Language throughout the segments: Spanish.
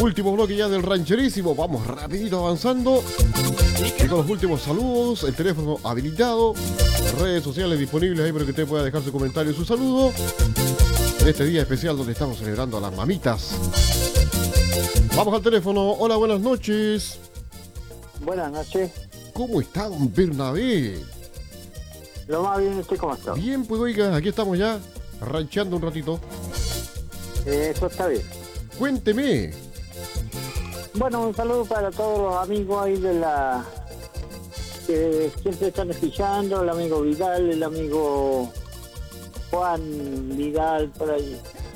Último bloque ya del rancherísimo. Vamos rapidito avanzando. Y con los últimos saludos, el teléfono habilitado, redes sociales disponibles ahí para que usted pueda dejar su comentario y su saludo. En este día especial donde estamos celebrando a las mamitas. Vamos al teléfono. Hola, buenas noches. Buenas noches. ¿Cómo está, don Bernabé? Lo más bien, ¿usted cómo está? Bien, pues oiga, aquí estamos ya, rancheando un ratito. Eso está bien. Cuénteme. Bueno, un saludo para todos los amigos ahí de la... que siempre están escuchando, el amigo Vidal, el amigo Juan Vidal, por ahí,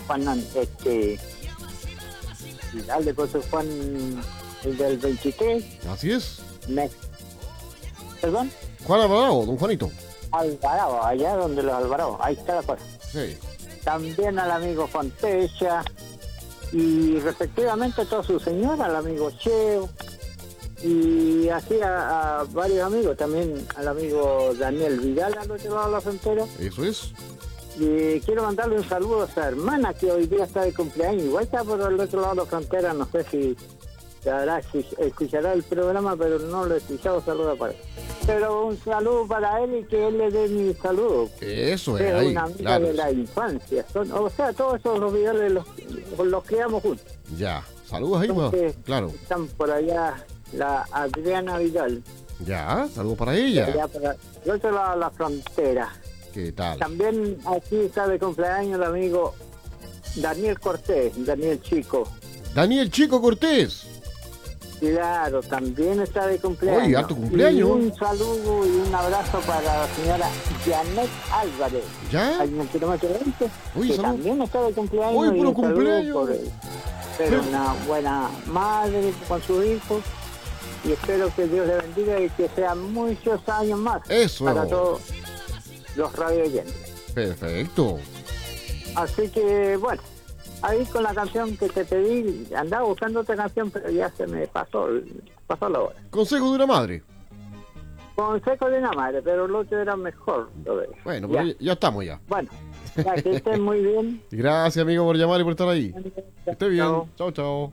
Vidal, después Juan, el del 23. Así es. ¿Perdón? Juan Alvarado, don Juanito. Alvarado, allá donde los Alvarados, ahí está la cosa. Sí. También al amigo Juan Pecha y respectivamente a toda su señora, al amigo Cheo y así a varios amigos, también al amigo Daniel Vidal al otro lado de la frontera. Eso es. Y quiero mandarle un saludo a su hermana que hoy día está de cumpleaños, igual está por el otro lado de la frontera, no sé si escuchará el programa, pero no lo he escuchado, saludo para él. Pero un saludo para él y que él le dé mi saludo. Eso es, Es ahí, una amiga claro. de la infancia. O sea, todos esos los videos los creamos juntos. Ya, saludos ahí, pues. Entonces, Claro. están por allá la Adriana Vidal. Ya, saludos para Allá ella. para el otro lado de la frontera. ¿Qué tal? También aquí está de cumpleaños el amigo Daniel Cortés, Daniel Chico. Daniel Chico Cortés. Claro, también está de cumpleaños. Oye, harto cumpleaños. Y un saludo y un abrazo para la señora Janet Álvarez. ¿Ya? Ahí en el kilómetro 20, Oye, que salud. también está de cumpleaños. Oye, y puro un saludo cumpleaños. por él. Pero una buena madre con sus hijos. Y espero que Dios le bendiga y que sean muchos años más. Eso. Para todos los radio oyentes. Perfecto. Así que, bueno, ahí con la canción que te pedí, andaba buscando otra canción, pero ya se me pasó la hora. Consejo de una madre. Consejo de una madre, pero el otro era mejor. Bueno, ya. pues ya estamos ya. Bueno, ya que estén muy bien. Gracias, amigo, por llamar y por estar ahí. Que esté bien. Chao. Chao, chao.